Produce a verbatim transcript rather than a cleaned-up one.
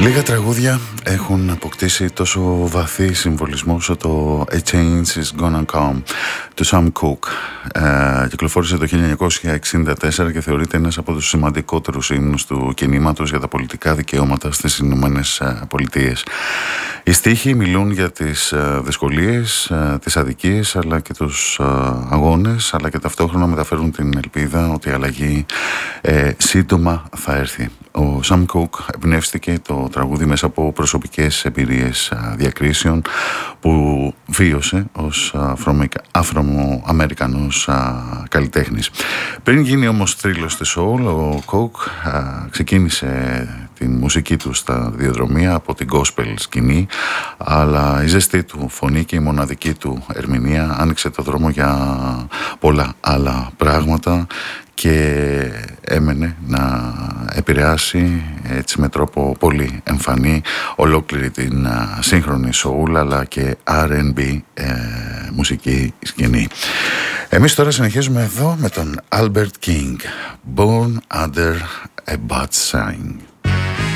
Λίγα τραγούδια έχουν αποκτήσει τόσο βαθύ συμβολισμό όσο το A Change is Gonna Come του Sam Cooke. Ε, κυκλοφόρησε το χίλια εννιακόσια εξήντα τέσσερα και θεωρείται ένας από τους σημαντικότερους ύμνους του κινήματος για τα πολιτικά δικαιώματα στις Ηνωμένες Πολιτείες. Οι στίχοι μιλούν για τις δυσκολίες, τις αδικίες αλλά και τους αγώνες, αλλά και ταυτόχρονα μεταφέρουν την ελπίδα ότι η αλλαγή ε, σύντομα θα έρθει. Ο Sam Cooke εμπνεύστηκε το τραγούδι μέσα από προσωπικές εμπειρίες διακρίσεων που βίωσε ως Αφροαμερικανός καλλιτέχνης. Πριν γίνει όμως θρύλος της soul, ο Cooke ξεκίνησε τη μουσική του στα διαδρομία από την gospel σκηνή, αλλά η ζεστή του φωνή και η μοναδική του ερμηνεία άνοιξε το δρόμο για πολλά άλλα πράγματα και έμενε να επηρεάσει έτσι με τρόπο πολύ εμφανή ολόκληρη την σύγχρονη soul αλλά και αρ εντ μπι ε, μουσική σκηνή. Εμείς τώρα συνεχίζουμε εδώ με τον Albert King, Born Under a Bad Sign.